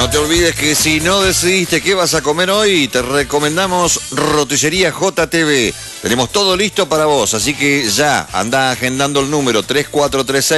No te olvides que si no decidiste qué vas a comer hoy, te recomendamos Roticería JTV. Tenemos todo listo para vos, así que ya andá agendando el número 3436.